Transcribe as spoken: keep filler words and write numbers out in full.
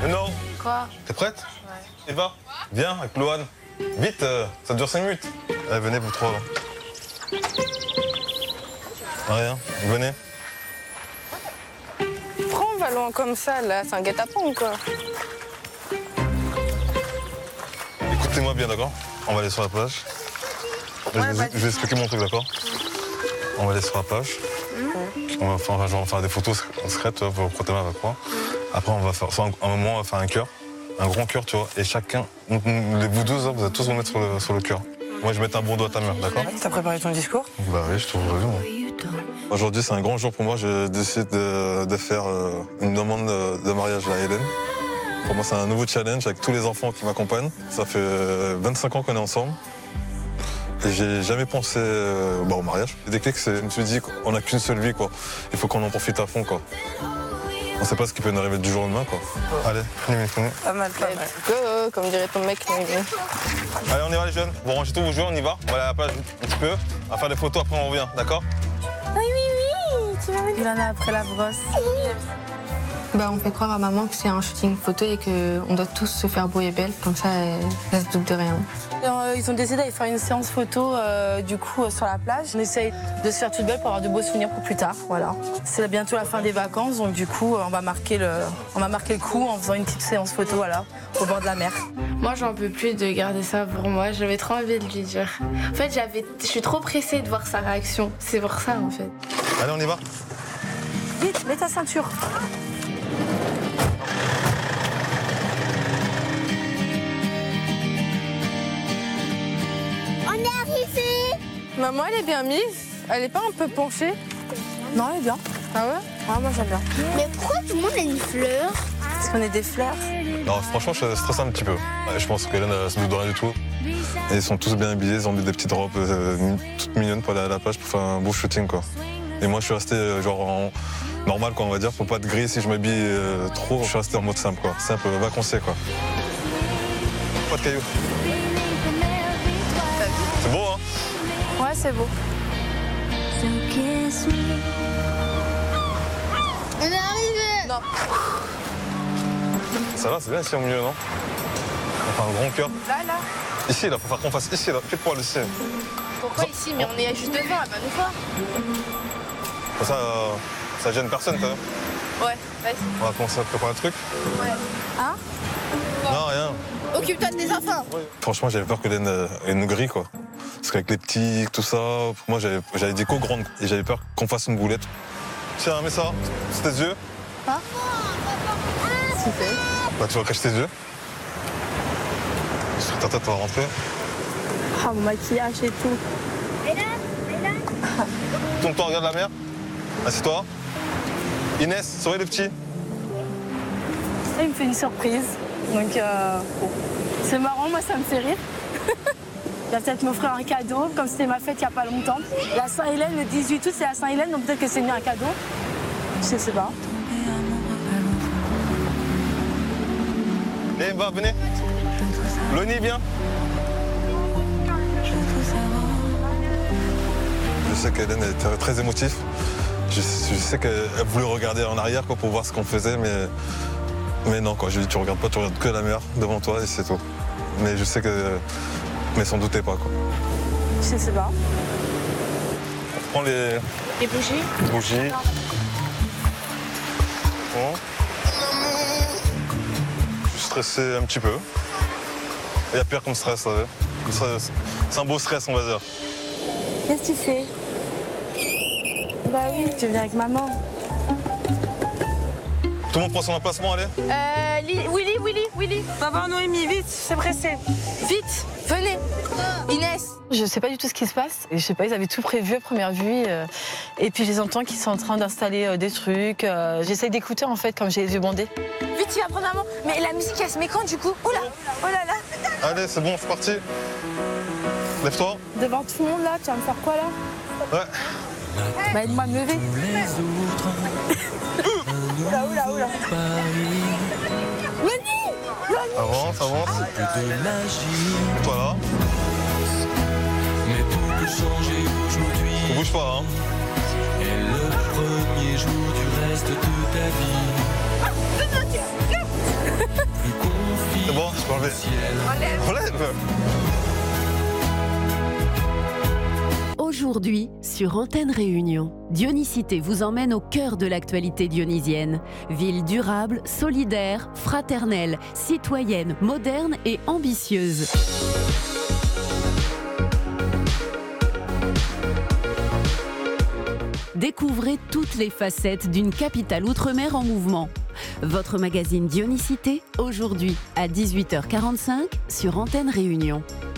Mais non. Quoi? T'es prête? Ouais. Eva, viens avec Loane. Vite, euh, ça dure cinq minutes. Allez, venez, vous trois. Là. Rien, venez. Pourquoi on va loin comme ça, là? C'est un guet-apens ou quoi? Écoutez-moi bien, d'accord? On va aller sur la plage. Ouais, je, vais, je vais expliquer mon truc, d'accord? On va aller sur la plage. Mmh. On va faire, genre, on va faire des photos secrètes pour protéger avec quoi. Après, on va faire, soit un, un moment, on va faire un cœur, un grand cœur, tu vois. Et chacun, vous deux, vous allez tous vous mettre sur le, sur le cœur. Moi, je vais mettre un bon doigt à ta mère, d'accord? T'as préparé ton discours? Bah oui, je trouve raison. Aujourd'hui, c'est un grand jour pour moi. Je décide de, de faire une demande de mariage à Hélène. Pour moi, c'est un nouveau challenge avec tous les enfants qui m'accompagnent. Ça fait vingt-cinq ans qu'on est ensemble. Et j'ai jamais pensé euh, bah, au mariage. Le déclic, c'est, je me suis dit qu'on n'a qu'une seule vie, quoi. Il faut qu'on en profite à fond, quoi. On sait pas ce qui peut nous arriver du jour au lendemain, quoi. Allez, venez, venez. Pas mal, pas mal. Go, comme dirait ton mec. Allez, on y va, les jeunes. Vous rangez tous vos jouets, on y va. On va aller à la plage un petit peu. On va faire des photos, après on revient, d'accord? Oui, oui, oui. Tu vas venir. Il en a après la brosse. Bah, on fait croire à maman que c'est un shooting photo et qu'on doit tous se faire beau et belle, comme ça elle ne se doute de rien. Ils ont décidé d'aller faire une séance photo euh, du coup euh, sur la plage. On essaye de se faire toute belle pour avoir de beaux souvenirs pour plus tard. Voilà. C'est bientôt la fin des vacances, donc du coup on va marquer le, on va marquer le coup en faisant une petite séance photo voilà, au bord de la mer. Moi j'en peux plus de garder ça pour moi, j'avais trop envie de lui dire. En fait j'avais, je suis trop pressée de voir sa réaction, c'est pour ça en fait. Allez, on y va. Vite, mets ta ceinture. Maman, elle est bien mise. Elle est pas un peu penchée? Non, elle est bien. Ah ouais? Ah, moi j'aime bien. Mais pourquoi tout le monde a une fleur? Parce qu'on est des fleurs. Non, franchement, je stresse un petit peu. Je pense qu'Hélène, elle se doute de rien du tout. Et ils sont tous bien habillés, ils ont mis des petites robes euh, toutes mignonnes pour aller à la plage pour faire un beau shooting, quoi. Et moi, je suis resté euh, genre en normal, quoi, on va dire, pour pas être gris. Si je m'habille euh, trop, je suis resté en mode simple, quoi. Simple, vacancier, quoi. Pas de cailloux. C'est beau, hein? Ouais, c'est beau. On est arrivé. Non. Ça va, c'est bien ici au milieu, non? On fait un grand cœur. Là, là. Ici, là, faut faire qu'on fasse ici, là. Pile poil ici. Pourquoi ici? Mais on est juste devant, elle va nous voir. Comme ça, euh, ça gêne personne, t'as vu? Ouais, vas-y. On va commencer à préparer un truc. Ouais. Hein? Non, rien. Occupe-toi de tes enfants. Ouais. Franchement, j'avais peur que Hélène euh, elle nous grille, quoi. Parce qu'avec les petits, tout ça, pour moi, j'avais, j'avais dit qu'aux grandes. Et j'avais peur qu'on fasse une boulette. Tiens, mets ça, c'est tes yeux. Hein? Super. Bah, tu vas cacher tes yeux. Sur ta tête, tu vas rentrer. Ah, mon maquillage et tout. Et là, et là. Tourne-toi, regarde la mer. Assieds-toi. Inès, surveille les petits. Ça, il me fait une surprise. Donc, euh, bon. C'est marrant, moi, ça me fait rire. Il va peut-être m'offrir un cadeau, comme c'était ma fête il n'y a pas longtemps. La Saint-Hélène, le dix-huit août, c'est la Saint-Hélène, donc peut-être que c'est mieux un cadeau. Je sais pas. Eh, va, venez. Loni, viens. Je sais qu'Hélène était très émotive. Je, je sais qu'elle voulait regarder en arrière, quoi, pour voir ce qu'on faisait, mais, mais non, quoi. Je lui ai dit, tu regardes pas, tu regardes que la mer devant toi et c'est tout. Mais je sais que... Mais s'en doutait pas, quoi. Je sais pas. On prend les... Les bougies? Les bougies. Bon. Je suis stressé un petit peu. Il y a pire comme stress, ça. C'est un beau stress, on va dire. Qu'est-ce que tu fais? Bah oui, tu viens avec maman. Tout le monde prend son emplacement, allez. Euh, Li- Willy, Willy, Willy. Maman, Noémie, vite, c'est pressé. Vite, venez. Inès. Je sais pas du tout ce qui se passe. Et je sais pas, ils avaient tout prévu à première vue. euh, Et puis je les entends qu'ils sont en train d'installer euh, des trucs. euh, J'essaye d'écouter en fait, comme j'ai les yeux bandés. Vite, tu vas prendre maman. Mais la musique, elle se met quand du coup? Oula, oh là là. Allez, c'est bon, c'est parti. Lève-toi. Devant tout le monde là, tu vas me faire quoi là? Ouais. Bah aide-moi à me lever. Oula, oula, oula. Avance, avance. Toi là. Mais tout peut changer aujourd'hui. On bouge pas, hein. Et le premier jour du reste de ta vie. On lève. Aujourd'hui, sur Antenne Réunion, Dionysité vous emmène au cœur de l'actualité dionysienne. Ville durable, solidaire, fraternelle, citoyenne, moderne et ambitieuse. Découvrez toutes les facettes d'une capitale outre-mer en mouvement. Votre magazine Dionysité, aujourd'hui à dix-huit heures quarante-cinq sur Antenne Réunion.